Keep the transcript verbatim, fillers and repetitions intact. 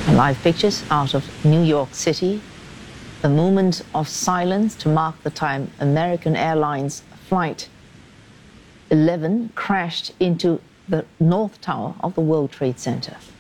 Live pictures out of New York City. A moment of silence to mark the time American Airlines Flight eleven crashed into the North Tower of the World Trade Center.